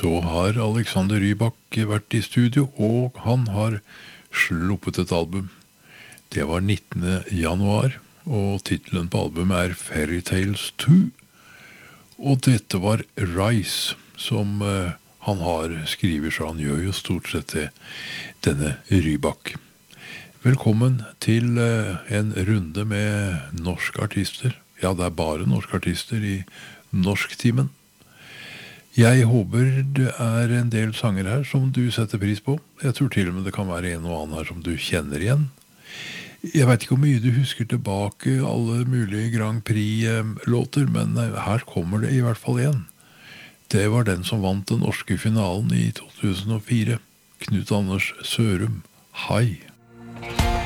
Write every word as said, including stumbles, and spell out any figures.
så har Alexander Rybak vært i studio, og han har sluppet et album. Det var nittende januar, og titelen på albumet er Fairy Tales to. Og dette var Rise, som uh, han har skriver, så han gjør jo stort sett det, denne Rybak. Velkommen til uh, en runde med norske artister. Ja, det er bare norske artister i norsktimen. Jeg håper det er en del sanger her som du setter pris på. Jeg tror til og med det kan være en og annen her som du kjenner igjen. Jeg vet ikke hvor mye du husker tilbake alle mulige Grand Prix-låter, men her kommer det i hvert fall en. Det var den som vant den norske finalen i to tusen og fire. Knut Anders Sørum. Hei!